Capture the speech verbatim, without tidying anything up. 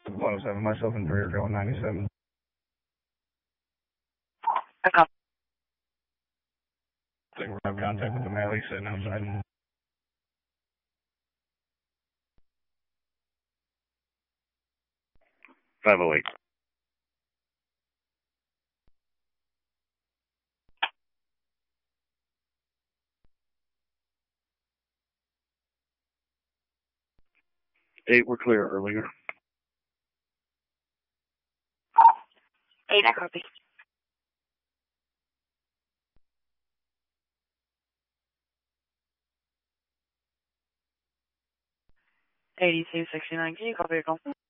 one oh seven, myself and three are going ninety-seven. I copy. I think we're have contact with the Mally sitting outside. five oh eight. Eight were clear earlier. Eight, I copy. eighty-two sixty-nine, can you copy your call?